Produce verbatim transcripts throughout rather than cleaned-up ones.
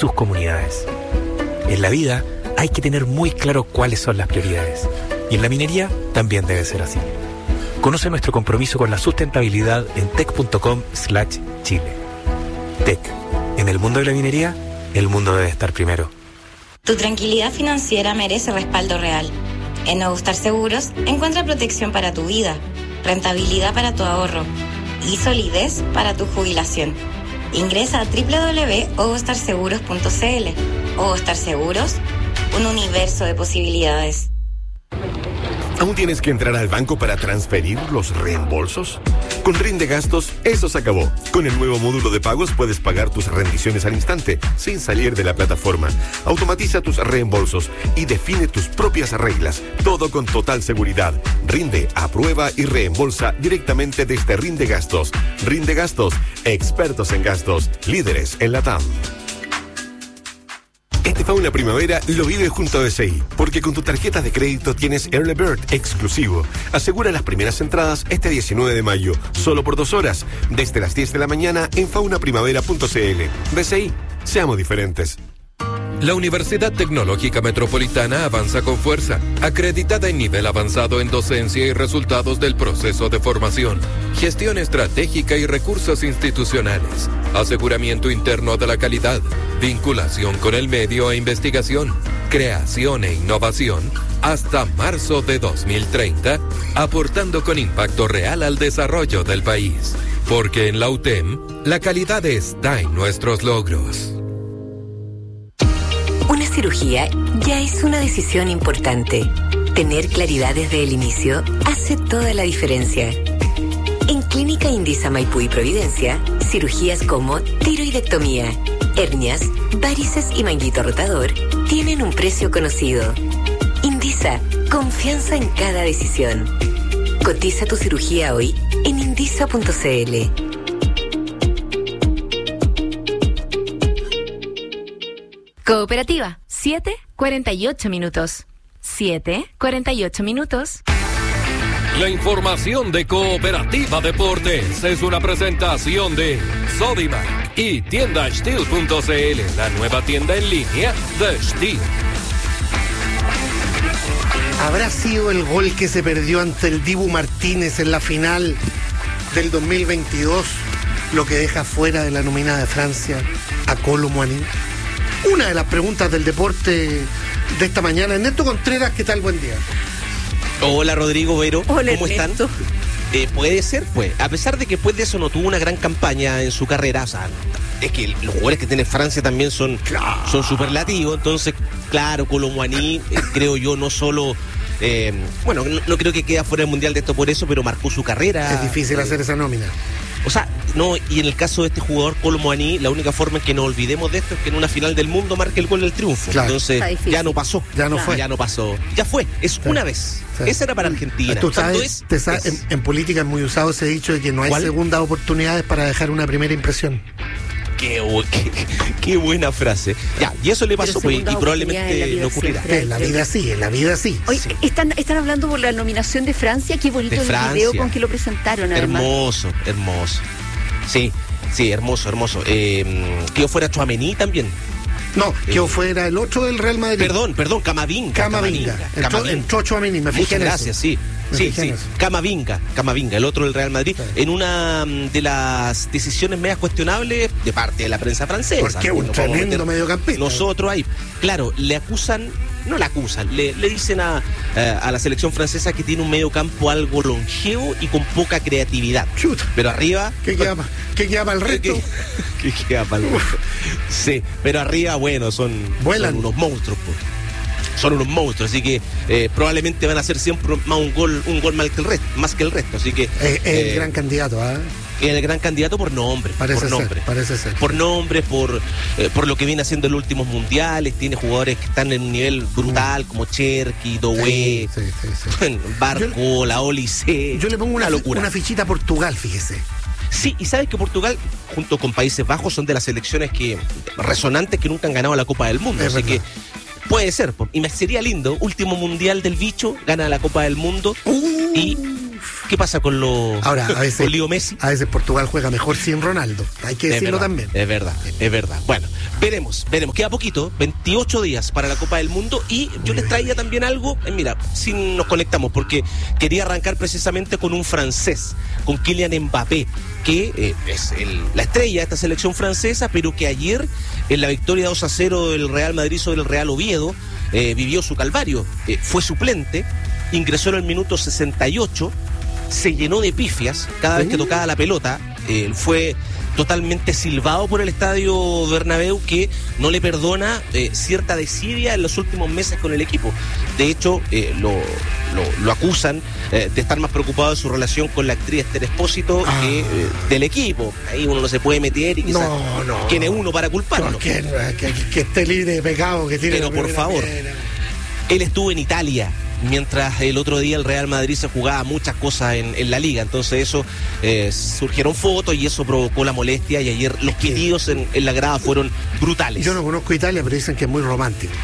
sus comunidades. En la vida hay que tener muy claro cuáles son las prioridades. Y en la minería también debe ser así. Conoce nuestro compromiso con la sustentabilidad en tec.com slash Chile. Tec. En el mundo de la minería, el mundo debe estar primero. Tu tranquilidad financiera merece respaldo real. En Nuevo Star Seguros encuentra protección para tu vida, rentabilidad para tu ahorro y solidez para tu jubilación. Ingresa a doble u doble u doble u punto ovostar seguros punto c l. Ovostar Seguros, un universo de posibilidades. ¿Aún tienes que entrar al banco para transferir los reembolsos? Con Rinde Gastos, eso se acabó. Con el nuevo módulo de pagos puedes pagar tus rendiciones al instante, sin salir de la plataforma. Automatiza tus reembolsos y define tus propias reglas. Todo con total seguridad. Rinde, aprueba y reembolsa directamente desde Rinde Gastos. Rinde Gastos, expertos en gastos, líderes en LATAM. Este Fauna Primavera lo vive junto a B C I, porque con tu tarjeta de crédito tienes Early Bird exclusivo. Asegura las primeras entradas este diecinueve de mayo, solo por dos horas, desde las diez de la mañana en fauna primavera punto c l. B C I, seamos diferentes. La Universidad Tecnológica Metropolitana avanza con fuerza, acreditada en nivel avanzado en docencia y resultados del proceso de formación, gestión estratégica y recursos institucionales, aseguramiento interno de la calidad, vinculación con el medio e investigación, creación e innovación, hasta marzo de dos mil treinta, aportando con impacto real al desarrollo del país. Porque en la U T E M, la calidad está en nuestros logros. Una cirugía ya es una decisión importante. Tener claridad desde el inicio hace toda la diferencia. En Clínica Indisa Maipú y Providencia, cirugías como tiroidectomía, hernias, varices y manguito rotador tienen un precio conocido. Indisa, confianza en cada decisión. Cotiza tu cirugía hoy en indisa punto c l. Cooperativa, siete cuarenta y ocho minutos. siete cuarenta y ocho minutos. La información de Cooperativa Deportes es una presentación de Sodimac y tienda Steel punto c l, la nueva tienda en línea de Steel. ¿Habrá sido el gol que se perdió ante el Dibu Martínez en la final del dos mil veintidós lo que deja fuera de la nómina de Francia a Kolo Muani? Una de las preguntas del deporte de esta mañana. Ernesto Contreras, ¿qué tal? Buen día. Hola Rodrigo, Vero, Hola, ¿cómo Ernesto. están? Eh, puede ser, pues, a pesar de que después de eso no tuvo una gran campaña en su carrera, o sea, es que los jugadores que tiene Francia también son, claro, son superlativos, entonces, claro, Kolo Muani, eh, creo yo, no solo... Eh, bueno, no, no creo que quede fuera del Mundial de esto por eso, pero marcó su carrera. Es difícil eh, hacer esa nómina. O sea, no, y en el caso de este jugador, Kolo Muani, la única forma en que nos olvidemos de esto es que en una final del mundo marque el gol del triunfo. Claro. Entonces, ya no pasó. Ya no claro. fue. Ya no pasó. Ya fue. Es sí. una vez. Sí. Esa era para Argentina. Tú sabes, es, te sabes, es. En, en política es muy usado ese dicho de que no hay ¿Cuál? segundas oportunidades para dejar una primera impresión. Qué, qué, qué buena frase. Ya, y eso le pasó, pues, y probablemente no ocurrirá. En la vida sí, en la vida sí. Oye, sí. están, están hablando por la nominación de Francia. Qué bonito De el Francia. video con que lo presentaron, además. Hermoso, hermoso. Sí, sí, hermoso, hermoso. Eh, quedó fuera Tchouaméni también. No, quedó eh, fuera el otro del Real Madrid. Perdón, perdón, Camavinga. Camavinga. Camavinga. Entró Tchouaméni, me fijé Muchas en eso. gracias, sí. Me Sí, fijé sí, en eso. Camavinga, Camavinga, el otro del Real Madrid, Sí. en una mm, de las decisiones medias cuestionables de parte de la prensa francesa. Porque un No podemos tremendo meter mediocampista. Nosotros ahí, claro, le acusan, no le acusan, le, le dicen a, eh, a la selección francesa que tiene un mediocampo algo longevo y con poca creatividad. Chuta. Pero arriba... ¿Qué queda, pa- ¿Qué queda para el resto? ¿Qué, qué queda para el resto? Sí, pero arriba, bueno, son, Vuelan. son unos monstruos, pues. Son unos monstruos, así que eh, probablemente van a hacer siempre más un gol, un gol más que el resto, más que el resto, así que Es, es eh, el gran candidato, ¿ah? el gran candidato por nombre, Parece por ser, nombre, parece ser. por nombre, por eh, por lo que viene haciendo en los últimos mundiales, tiene jugadores que están en un nivel brutal como Cherki, Doué, Sí, sí, sí, sí. Barco, Yo- la Olise. Yo le pongo una, una locura. una fichita a Portugal, fíjese. Sí, y sabes que Portugal, junto con Países Bajos, son de las selecciones que resonantes que nunca han ganado la Copa del Mundo. Es así verdad. que puede ser. po. Y me sería lindo, último mundial del bicho, gana la Copa del Mundo. Uh. ¿Y qué pasa con los Ahora, a veces, con Leo Messi? a veces Portugal juega mejor sin Ronaldo. Hay que Es decirlo verdad, también. Es verdad, es verdad. Bueno, Veremos, veremos. Queda poquito, veintiocho días para la Copa del Mundo y yo les traía también algo, eh, mira, si nos conectamos, porque quería arrancar precisamente con un francés, con Kylian Mbappé, que eh, es el, la estrella de esta selección francesa, pero que ayer en la victoria dos a cero del Real Madrid sobre el Real Oviedo eh, vivió su calvario, eh, fue suplente, ingresó en el minuto sesenta y ocho, se llenó de pifias cada vez que tocaba la pelota, eh, fue totalmente silbado por el Estadio Bernabéu, que no le perdona eh, cierta desidia en los últimos meses con el equipo. De hecho, eh, lo, lo, lo acusan eh, de estar más preocupado de su relación con la actriz Esther Expósito ah. que eh, del equipo. Ahí uno no se puede meter y quizás no, no. quién es uno para culparlo. No, que, que, que esté libre de pecado, que tiene. Pero por favor, él estuvo en Italia mientras el otro día el Real Madrid se jugaba muchas cosas en, en la liga, entonces eso eh, surgieron fotos y eso provocó la molestia y ayer los pedidos en, en la grada fueron brutales. Yo no conozco Italia, pero dicen que es muy romántico.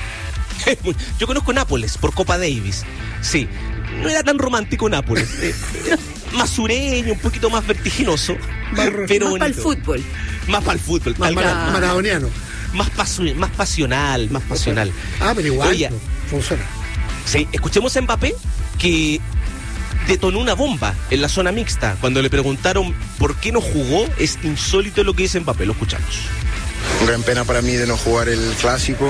Yo conozco Nápoles por Copa Davis, sí, no era tan romántico Nápoles, eh, más sureño, un poquito más vertiginoso, más, pero más para el fútbol, más para el fútbol, más mara, maradoniano, más, pasu, más pasional, más pasional. Ah, pero igual Oye, funciona. Sí, escuchemos a Mbappé que detonó una bomba en la zona mixta. Cuando le preguntaron por qué no jugó, es insólito lo que dice Mbappé, lo escuchamos. Gran pena para mí de no jugar el Clásico.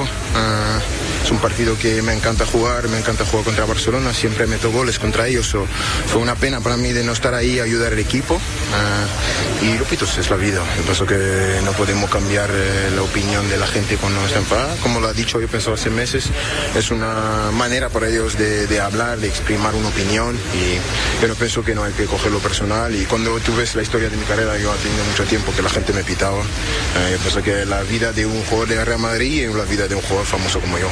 Uh, es un partido que me encanta jugar, me encanta jugar contra Barcelona, siempre meto goles contra ellos. So, fue una pena para mí de no estar ahí a ayudar al equipo. Uh, y repito, es la vida. Yo pienso que no podemos cambiar eh, la opinión de la gente cuando está enfadada. Como lo ha dicho, yo pienso hace meses, es una manera para ellos de, de hablar, de exprimir una opinión. Y yo no pienso que no hay que cogerlo personal. Y cuando tú ves la historia de mi carrera, yo he tenido mucho tiempo que la gente me pitaba. Uh, yo pienso que la vida de un jugador de Real Madrid y la vida de un jugador famoso como yo.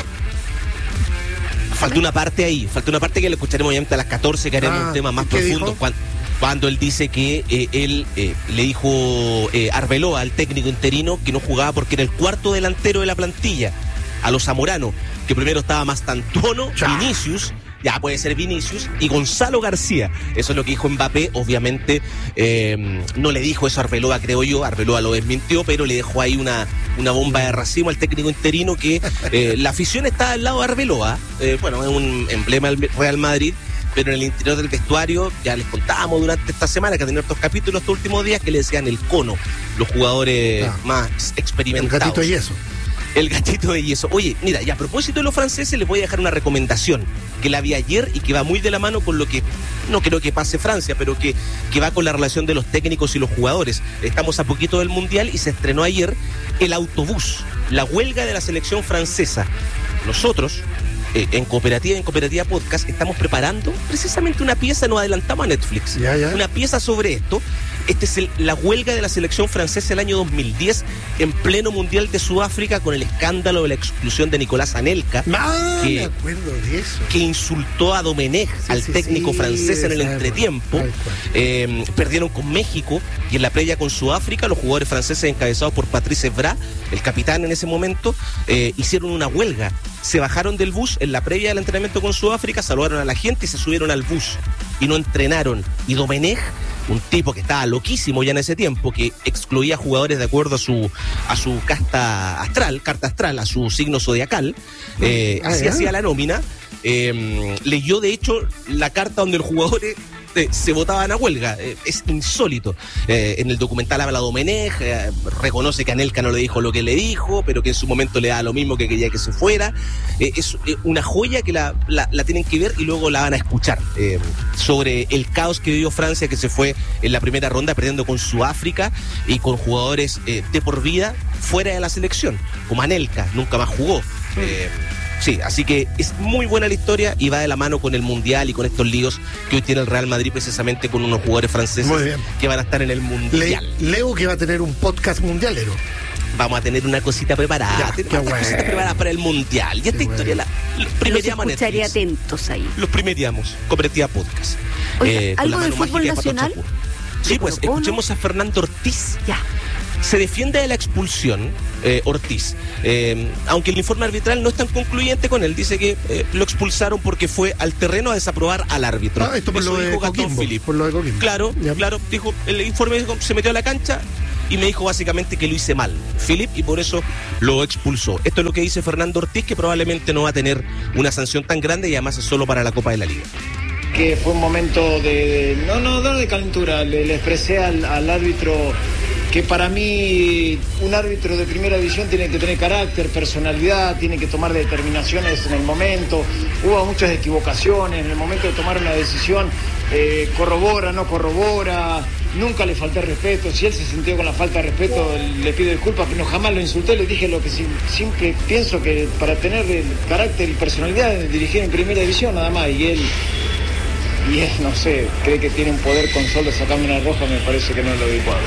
Falta una parte ahí, falta una parte que le escucharemos obviamente a las catorce, que haremos ah, un tema más profundo cuando, cuando él dice que eh, él eh, le dijo eh, Arbeloa, al técnico interino, que no jugaba porque era el cuarto delantero de la plantilla, a los Zamorano, que primero estaba más Tantuono, Vinicius, ya puede ser Vinicius, y Gonzalo García. Eso es lo que dijo Mbappé. Obviamente eh, no le dijo eso a Arbeloa, creo yo. Arbeloa lo desmintió, pero le dejó ahí una, una bomba de racimo al técnico interino, que eh, la afición está al lado de Arbeloa. Eh, bueno, es un emblema del Real Madrid, pero en el interior del vestuario, ya les contábamos durante esta semana, que ha tenido estos capítulos estos últimos días, que le decían el cono, los jugadores ah, más experimentados. El gatito de yeso. El gatito de yeso. Oye, mira, y a propósito de los franceses, les voy a dejar una recomendación que la vi ayer y que va muy de la mano con lo que no creo que pase Francia, pero que, que va con la relación de los técnicos y los jugadores. Estamos a poquito del Mundial y se estrenó ayer el autobús, la huelga de la selección francesa. Nosotros, eh, en Cooperativa, en Cooperativa Podcast, estamos preparando precisamente una pieza, nos adelantamos a Netflix, ya, ya. una pieza sobre esto. Este es el, la huelga de la selección francesa el año dos mil diez, en pleno Mundial de Sudáfrica, con el escándalo de la exclusión de Nicolás Anelka, ah, que, me acuerdo de eso. que insultó a Domenech, sí, al sí, técnico sí, francés, en el entretiempo. Eh, perdieron con México, y en la previa con Sudáfrica, los jugadores franceses encabezados por Patrice Evra, el capitán en ese momento, eh, hicieron una huelga. Se bajaron del bus en la previa del entrenamiento con Sudáfrica, saludaron a la gente y se subieron al bus. Y no entrenaron. Y Domenech, un tipo que estaba loquísimo ya en ese tiempo, que excluía jugadores de acuerdo a su a su casta astral, carta astral, a su signo zodiacal, eh, ah, así hacía la nómina, eh, leyó de hecho la carta donde los jugadores eh, se votaban a huelga. Eh, es insólito. Eh, en el documental habla Domenech, eh, reconoce que Anelka no le dijo lo que le dijo, pero que en su momento le da lo mismo, que quería que se fuera. Eh, es eh, una joya que la, la, la tienen que ver y luego la van a escuchar, eh, sobre el caos que vivió Francia, que se fue en la primera ronda perdiendo con Sudáfrica y con jugadores eh, de por vida fuera de la selección, como Anelka, nunca más jugó. Eh, Sí, así que es muy buena la historia y va de la mano con el Mundial y con estos líos que hoy tiene el Real Madrid, precisamente con unos jugadores franceses que van a estar en el Mundial. Le, leo que va a tener un podcast mundialero. Vamos a tener una cosita preparada, ya, una bueno. cosita preparada para el Mundial. Y esta historia la, los primeriamos Los escucharé atentos ahí. Los primeriamos, Cooperativa Podcast. Oye, eh, ¿algo del fútbol nacional? Sí, pues, escuchemos a Fernando Ortiz. Ya. Se defiende de la expulsión, eh, Ortiz, eh, aunque el informe arbitral no es tan concluyente con él. Dice que eh, lo expulsaron porque fue al terreno a desaprobar al árbitro. Ah, esto por Eso lo, de dijo Coquimbo, Gastón Philip. por lo de Coquimbo. Claro, ya. claro, dijo, el informe se metió a la cancha, y me dijo básicamente que lo hice mal, Philip, y por eso lo expulsó. Esto es lo que dice Fernando Ortiz, que probablemente no va a tener una sanción tan grande y además es solo para la Copa de la Liga. Que fue un momento de, no, no, no de calentura, le, le expresé al, al árbitro que para mí un árbitro de primera división tiene que tener carácter, personalidad, tiene que tomar determinaciones en el momento. Hubo muchas equivocaciones en el momento de tomar una decisión, eh, corrobora, no corrobora, nunca le falté respeto. Si él se sintió con la falta de respeto, le pido disculpas, pero jamás lo insulté, le dije lo que siempre pienso, que para tener el carácter y personalidad de dirigir en primera división nada más, y él... Y él, no sé, cree que tiene un poder con solo sacarme una roja, me parece que no es lo adecuado.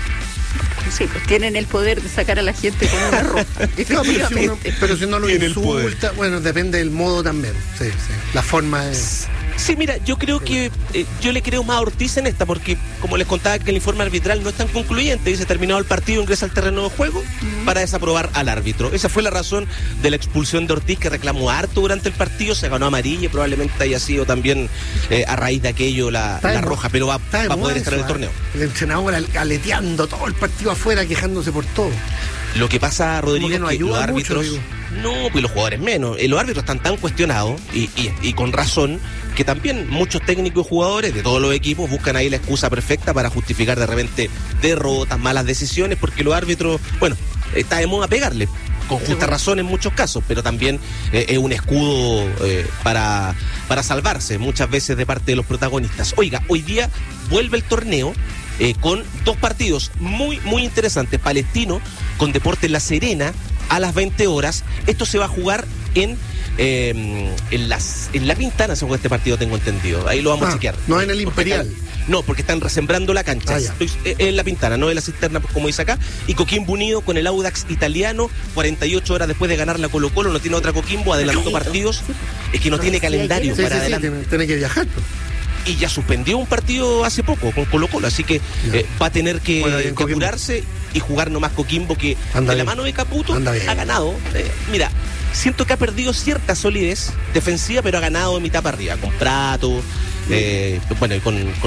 Sí, pues tienen el poder de sacar a la gente con una roja. No, pero, si uno, pero si no lo insulta, bueno, depende del modo también. Sí, sí. La forma es... Sí, mira, yo creo que eh, yo le creo más a Ortiz en esta, porque como les contaba que el informe arbitral no es tan concluyente, dice terminado el partido, ingresa al terreno de juego mm. para desaprobar al árbitro. Esa fue la razón de la expulsión de Ortiz, que reclamó harto durante el partido, se ganó amarilla y probablemente haya sido también eh, a raíz de aquello la, la roja, pero va, va a poder estar en el torneo. El entrenador aleteando todo el partido afuera, quejándose por todo. Lo que pasa, Rodrigo, que no es que los árbitros... Mucho, no, pues los jugadores menos. Eh, los árbitros están tan cuestionados, y, y, y con razón, que también muchos técnicos y jugadores de todos los equipos buscan ahí la excusa perfecta para justificar de repente derrotas, malas decisiones, porque los árbitros, bueno, está de moda pegarle, con justa razón en muchos casos, pero también eh, es un escudo eh, para, para salvarse muchas veces de parte de los protagonistas. Oiga, hoy día vuelve el torneo eh, con dos partidos muy, muy interesantes. Palestino con Deportes La Serena a las veinte horas. Esto se va a jugar en eh, en, las, en La Pintana, según este partido tengo entendido. Ahí lo vamos ah, a chequear. No en el Imperial. Están, no, porque están resembrando la cancha. Ah, Estoy, en La Pintana, no en la cisterna, como dice acá. Y Coquimbo Unido con el Audax italiano, cuarenta y ocho horas después de ganar la Colo Colo, no tiene otra Coquimbo, adelantó partidos. Es que no tiene calendario sí, para sí, adelante. Sí, tiene que viajar. Y ya suspendió un partido hace poco con Colo Colo, así que eh, va a tener que, bueno, que apurarse y jugar nomás Coquimbo, que anda de bien. La mano de Caputo ha ganado. Eh, mira, siento que ha perdido cierta solidez defensiva, pero ha ganado de mitad para arriba, con Prato, eh, bueno, y con, con,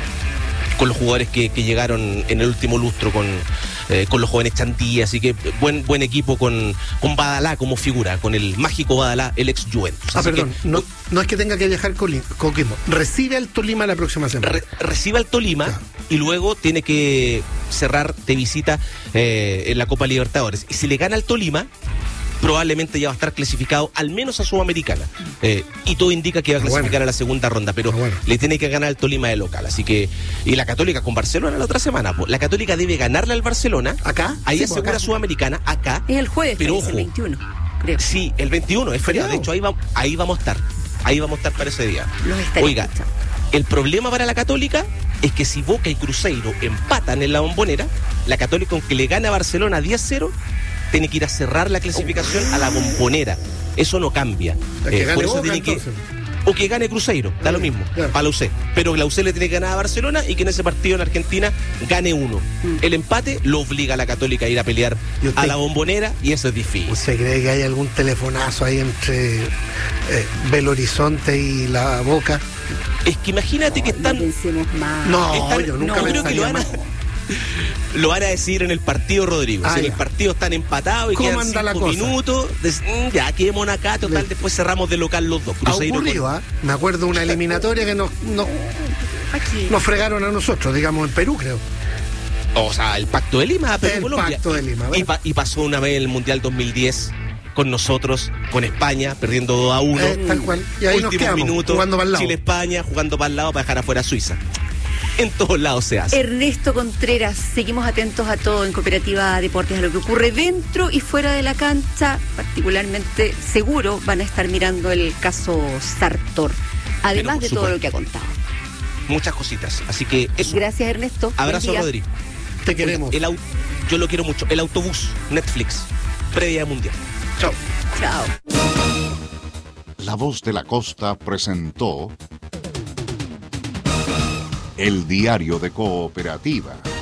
con los jugadores que, que llegaron en el último lustro, con, eh, con los jóvenes Chantí, así que buen buen equipo con, con Badalá como figura, con el mágico Badalá, el ex Juventus. Ah, perdón, que, no, no es que tenga que viajar con Coquimbo, recibe al Tolima la próxima semana. Re, recibe al Tolima ah. y luego tiene que cerrar de visita eh, en la Copa Libertadores. Y si le gana al Tolima, probablemente ya va a estar clasificado al menos a Sudamericana. Eh, y todo indica que va a clasificar bueno. a la segunda ronda, pero bueno. le tiene que ganar al Tolima de local. Así que, y la Católica con Barcelona la otra semana. La Católica debe ganarle al Barcelona. ¿Acá? Ahí sí, asegura acá. Sudamericana, acá. Es el jueves, pero ojo, el veintiuno, creo. Sí, el veintiuno, es feriado. De hecho, ahí, va, ahí vamos a estar. Ahí vamos a estar para ese día. Oiga, escuchando. El problema para la Católica es que si Boca y Cruzeiro empatan en la Bombonera, la Católica, aunque le gana a Barcelona diez cero, tiene que ir a cerrar la clasificación a la Bombonera. Eso no cambia. Eh, por eso Boca, tiene que... O que gane Cruzeiro, da lo mismo, claro. Para la U C. Pero la U C le tiene que ganar a Barcelona y que en ese partido en Argentina gane uno. Mm. El empate lo obliga a la Católica a ir a pelear usted, a la Bombonera, y eso es difícil. ¿Usted cree que hay algún telefonazo ahí entre eh, Belo Horizonte y la Boca? Es que imagínate no, que están... No pensemos más. No, están, yo nunca no, creo que lo van a... Lo van a decir en el partido, Rodrigo. Ah, si en el partido están empatados y quedan cinco minutos, des, ya quedémonos acá, total, Le... después cerramos de local los dos. Ha ocurrido, con... ¿eh? Me acuerdo de una eliminatoria que nos, nos, nos fregaron a nosotros, digamos, en Perú, creo. O sea, el Pacto de Lima, Perú, el Colombia. Pacto de Lima, y, pa- y pasó una vez en el Mundial dos mil diez con nosotros, con España, perdiendo dos a uno. Eh, tal cual. Y ahí últimos nos quedamos, minutos, jugando para el lado. Chile-España, jugando para el lado para dejar afuera a Suiza. En todos lados se hace. Ernesto Contreras, seguimos atentos a todo en Cooperativa Deportes, a lo que ocurre dentro y fuera de la cancha. Particularmente, seguro van a estar mirando el caso Sartor, además de todo lo que ha contado. Muchas cositas, así que eso. Gracias, Ernesto. Abrazo, Rodrigo. Te queremos. El au- yo lo quiero mucho. El autobús, Netflix, previa mundial. Chao. Chao. La Voz de la Costa presentó El Diario de Cooperativa.